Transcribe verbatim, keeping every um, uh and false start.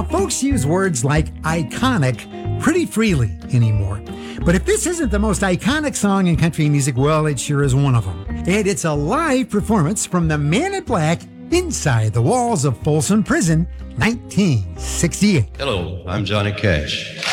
Now, folks use words like iconic pretty freely anymore. But if this isn't the most iconic song in country music, well, it sure is one of them. And it's a live performance from the Man in Black inside the walls of Folsom Prison, nineteen sixty-eight. Hello, I'm Johnny Cash.